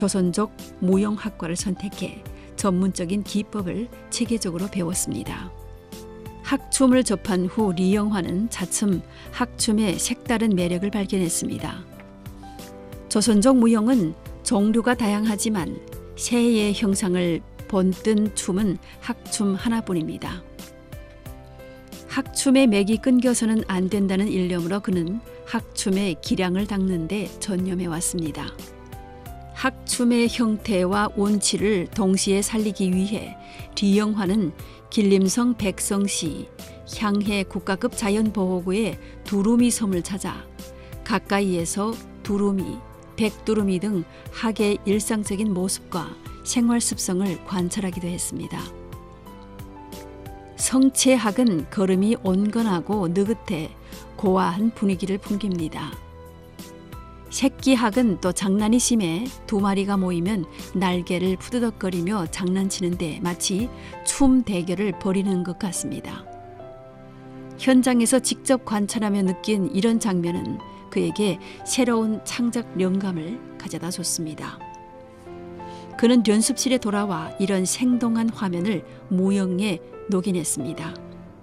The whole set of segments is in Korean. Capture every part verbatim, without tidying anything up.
조선족 무용학과를 선택해 전문적인 기법을 체계적으로 배웠습니다. 학춤을 접한 후 리영화는 차츰 학춤의 색다른 매력을 발견했습니다. 조선족 무용은 종류가 다양하지만 새의 형상을 본뜬 춤은 학춤 하나뿐입니다. 학춤의 맥이 끊겨서는 안 된다는 일념으로 그는 학춤의 기량을 닦는 데 전념해 왔습니다. 학춤의 형태와 운치를 동시에 살리기 위해 리영화는 길림성 백성시 향해 국가급 자연보호구의 두루미 섬을 찾아 가까이에서 두루미, 백두루미 등 학의 일상적인 모습과 생활 습성을 관찰하기도 했습니다. 성체학은 걸음이 온건하고 느긋해 고와한 분위기를 풍깁니다. 새끼학은 또 장난이 심해 두 마리가 모이면 날개를 푸드덕거리며 장난치는데 마치 춤 대결을 벌이는 것 같습니다. 현장에서 직접 관찰하며 느낀 이런 장면은 그에게 새로운 창작 영감을 가져다 줬습니다. 그는 연습실에 돌아와 이런 생동한 화면을 무용에 녹여냈습니다.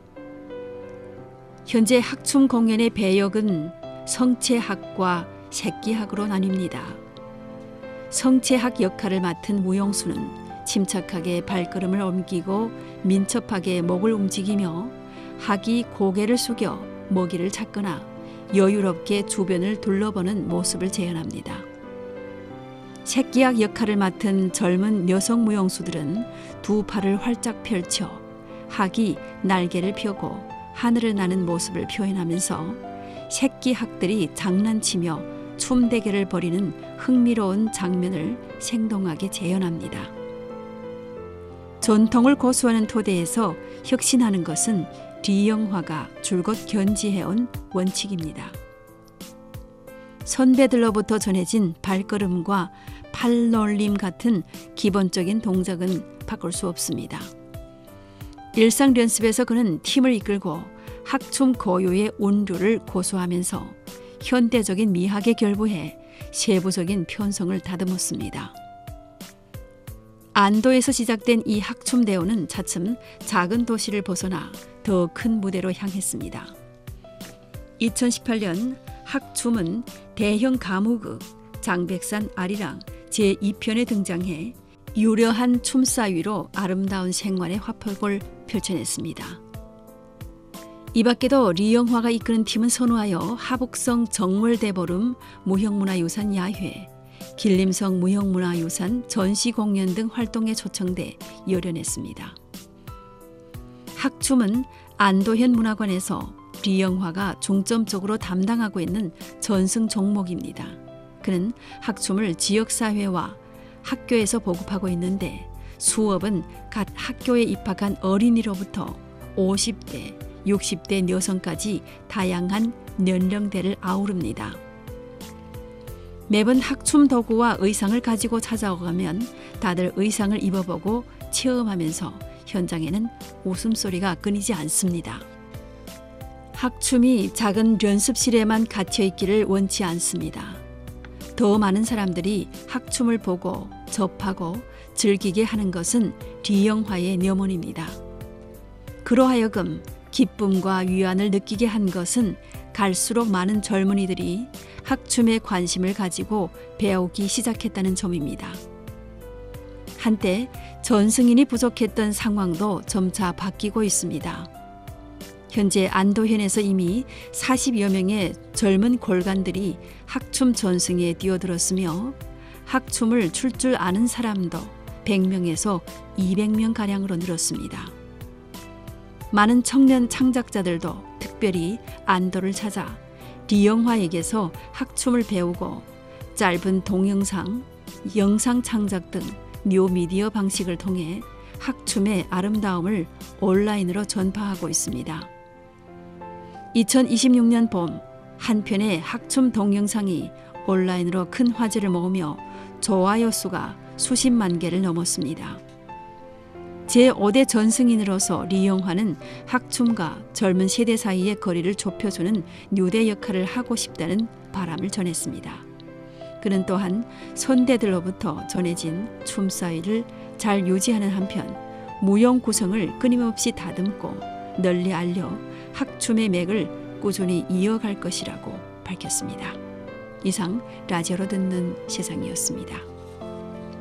현재 학춤 공연의 배역은 성체학과 새끼학으로 나뉩니다. 성체학 역할을 맡은 무용수는 침착하게 발걸음을 옮기고 민첩하게 목을 움직이며 학이 고개를 숙여 먹이를 찾거나 여유롭게 주변을 둘러보는 모습을 재현합니다. 새끼학 역할을 맡은 젊은 여성 무용수들은 두 팔을 활짝 펼쳐 학이 날개를 펴고 하늘을 나는 모습을 표현하면서 새끼학들이 장난치며 춤 대결을 벌이는 흥미로운 장면을 생동하게 재현합니다. 전통을 고수하는 토대에서 혁신하는 것은 리영화가 줄곧 견지해온 원칙입니다. 선배들로부터 전해진 발걸음과 팔놀림 같은 기본적인 동작은 바꿀 수 없습니다. 일상 연습에서 그는 팀을 이끌고 학춤 고유의 운류를 고수하면서 현대적인 미학에 결부해 세부적인 편성을 다듬었습니다. 안도에서 시작된 이 학춤 대우는 차츰 작은 도시를 벗어나 더 큰 무대로 향했습니다. 이천십팔 년 학춤은 대형 가무극 장백산 아리랑 제이 편에 등장해 유려한 춤사위로 아름다운 생활의 화폭을 펼쳐냈습니다. 이 밖에도 리영화가 이끄는 팀은 선호하여 하북성 정월대보름 무형문화유산 야회, 길림성 무형문화유산 전시공연 등 활동에 초청돼 열연했습니다. 학춤은 안도현 문화관에서 리영화가 중점적으로 담당하고 있는 전승 종목입니다. 그는 학춤을 지역사회와 학교에서 보급하고 있는데 수업은 갓 학교에 입학한 어린이로부터 오십 대, 육십 대 여성까지 다양한 연령대를 아우릅니다. 매번 학춤 도구와 의상을 가지고 찾아오가면 다들 의상을 입어보고 체험하면서 현장에는 웃음소리가 끊이지 않습니다. 학춤이 작은 연습실에만 갇혀있기를 원치 않습니다. 더 많은 사람들이 학춤을 보고 접하고 즐기게 하는 것은 리영화의 염원입니다. 그로하여금 기쁨과 위안을 느끼게 한 것은 갈수록 많은 젊은이들이 학춤에 관심을 가지고 배우기 시작했다는 점입니다. 한때 전승인이 부족했던 상황도 점차 바뀌고 있습니다. 현재 안도현에서 이미 사십여 명의 젊은 골간들이 학춤 전승에 뛰어들었으며 학춤을 출 줄 아는 사람도 백 명에서 이백 명가량으로 늘었습니다. 많은 청년 창작자들도 특별히 안도를 찾아 리영화에게서 학춤을 배우고 짧은 동영상, 영상 창작 등 뉴미디어 방식을 통해 학춤의 아름다움을 온라인으로 전파하고 있습니다. 이천이십육 년 봄 한 편의 학춤 동영상이 온라인으로 큰 화제를 모으며 좋아요 수가 수십만 개를 넘었습니다. 제오 대 전승인으로서 리영화는 학춤과 젊은 세대 사이의 거리를 좁혀주는 뉴대 역할을 하고 싶다는 바람을 전했습니다. 그는 또한 선대들로부터 전해진 춤사위를 잘 유지하는 한편 무용 구성을 끊임없이 다듬고 널리 알려 학춤의 맥을 꾸준히 이어갈 것이라고 밝혔습니다. 이상 라디오로 듣는 세상이었습니다.